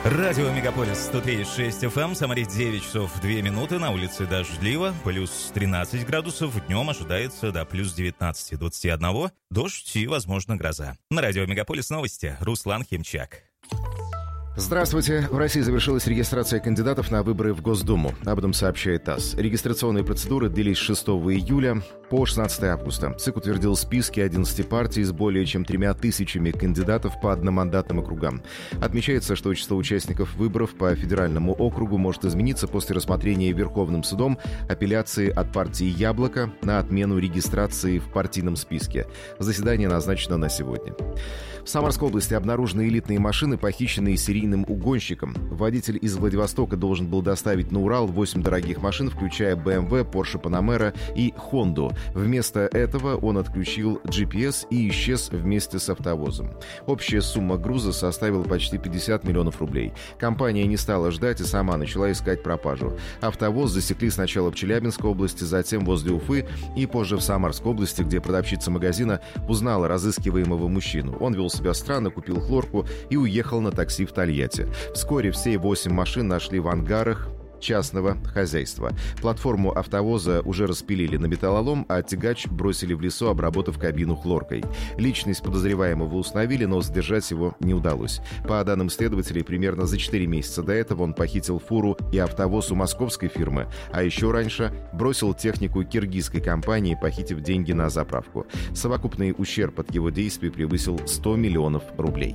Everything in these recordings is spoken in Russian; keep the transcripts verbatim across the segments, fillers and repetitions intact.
Радио Мегаполис сто три и шесть эф эм, Самаре девять часов две минуты, на улице дождливо, плюс тринадцать градусов, днем ожидается до плюс девятнадцать двадцать один, дождь и, возможно, гроза. На Радио Мегаполис новости, Руслан Химчак. Здравствуйте. В России завершилась регистрация кандидатов на выборы в Госдуму. Об этом сообщает ТАСС. Регистрационные процедуры длились с шестого июля по шестнадцатое августа. ЦИК утвердил списки одиннадцати партий с более чем тремя тысячами кандидатов по одномандатным округам. Отмечается, что число участников выборов по федеральному округу может измениться после рассмотрения Верховным судом апелляции от партии «Яблоко» на отмену регистрации в партийном списке. Заседание назначено на сегодня. В Самарской области обнаружены элитные машины, похищенные серийным угонщиком. Водитель из Владивостока должен был доставить на Урал восемь дорогих машин, включая бэ эм вэ, Porsche Panamera и Хонду. Вместо этого он отключил джи пи эс и исчез вместе с автовозом. Общая сумма груза составила почти пятьдесят миллионов рублей. Компания не стала ждать и сама начала искать пропажу. Автовоз засекли сначала в Челябинской области, затем возле Уфы и позже в Самарской области, где продавщица магазина узнала разыскиваемого мужчину. Он вел себя странно, купил хлорку и уехал на такси в Тольятти. Вскоре все восемь машин нашли в ангарах частного хозяйства. Платформу автовоза уже распилили на металлолом, а тягач бросили в лесу, обработав кабину хлоркой. Личность подозреваемого установили, но задержать его не удалось. По данным следователей, примерно за четыре месяца до этого он похитил фуру и автовоз у московской фирмы, а еще раньше бросил технику киргизской компании, похитив деньги на заправку. Совокупный ущерб от его действий превысил сто миллионов рублей.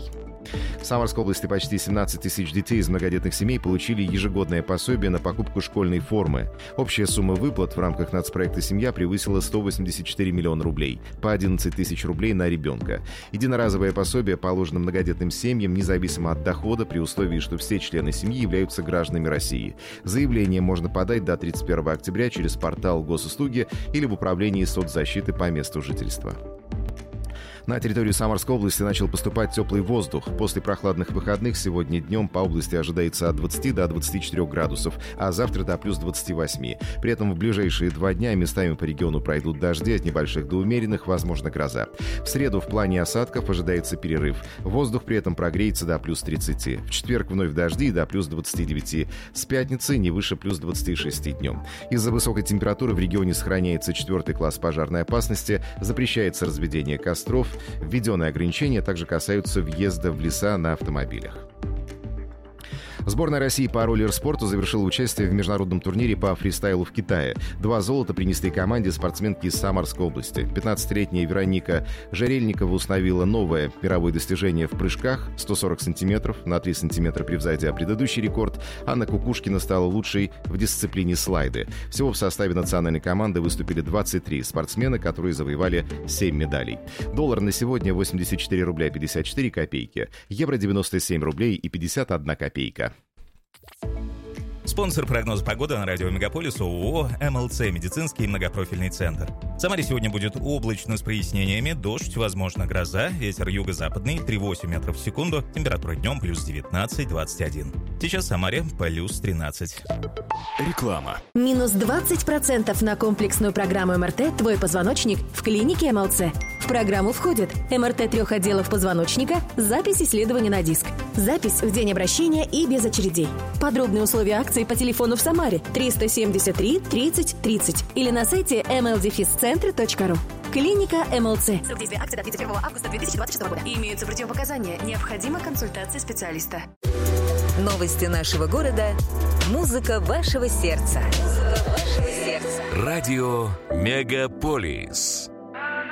В Самарской области почти семнадцать тысяч детей из многодетных семей получили ежегодное пособие на покупку школьной формы. Общая сумма выплат в рамках нацпроекта «Семья» превысила сто восемьдесят четыре миллиона рублей, по одиннадцать тысяч рублей на ребенка. Единоразовое пособие положено многодетным семьям независимо от дохода при условии, что все члены семьи являются гражданами России. Заявление можно подать до тридцать первого октября через портал Госуслуги или в управлении соцзащиты по месту жительства. На территорию Самарской области начал поступать теплый воздух. После прохладных выходных сегодня днем по области ожидается от двадцати до двадцати четырёх градусов, а завтра до плюс двадцати восьми. При этом в ближайшие два дня местами по региону пройдут дожди от небольших до умеренных, возможно гроза. В среду в плане осадков ожидается перерыв. Воздух при этом прогреется до плюс тридцати. В четверг вновь дожди до плюс двадцати девяти. С пятницы не выше плюс двадцати шести днем. Из-за высокой температуры в регионе сохраняется четвертый класс пожарной опасности, запрещается разведение костров. Введенные ограничения также касаются въезда в леса на автомобилях. Сборная России по роллер-спорту завершила участие в международном турнире по фристайлу в Китае. Два золота принесли команде спортсменки из Самарской области. пятнадцатилетняя Вероника Жарельникова установила новое мировое достижение в прыжках сто сорок сантиметров, на три сантиметра превзойдя предыдущий рекорд. Анна Кукушкина стала лучшей в дисциплине слайды. Всего в составе национальной команды выступили двадцать три спортсмена, которые завоевали семь медалей. Доллар на сегодня восемьдесят четыре рубля пятьдесят четыре копейки, евро девяносто семь рублей и пятьдесят одна копейка. Спонсор прогноза погоды на Радио Мегаполис ООО эм эл цэ «Медицинский многопрофильный центр». В Самаре сегодня будет облачно с прояснениями, дождь, возможно гроза, ветер юго-западный три целых восемь десятых метров в секунду, температура днем плюс девятнадцать двадцать один. Сейчас в Самаре плюс тринадцать. Реклама. Минус двадцать процентов на комплексную программу эм эр тэ «Твой позвоночник» в клинике эм эл цэ. В программу входит эм эр тэ трех отделов позвоночника, запись исследования на диск, запись в день обращения и без очередей. Подробные условия акции по телефону в Самаре триста семьдесят три тридцать тридцать или на сайте эм эл центр точка ру. Клиника эм эл цэ. Срок действия акции до тридцать первого августа две тысячи двадцать шестого года. Имеются противопоказания. Необходима консультация специалиста. Новости нашего города. Музыка вашего сердца. Музыка вашего сердца. Радио Мегаполис.